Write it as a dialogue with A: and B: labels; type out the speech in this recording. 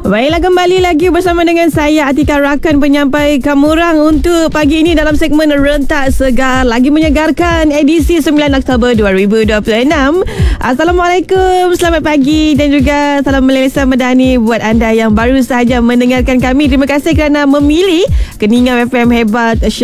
A: Baiklah, kembali lagi bersama dengan saya Atika, rakan penyampai kamurang untuk pagi ini dalam segmen Rentak Segar, lagi menyegarkan edisi 9 Oktober 2026. Assalamualaikum, selamat pagi dan juga salam Melelesa Medani buat anda yang baru sahaja mendengarkan kami. Terima kasih kerana memilih Keningan FM Hebat